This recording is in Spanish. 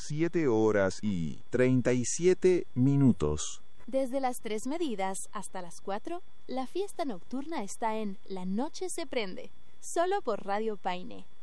7 horas y 37 minutos. Desde las 3 medidas hasta las 4, la fiesta nocturna está en La Noche se Prende, solo por Radio Paine.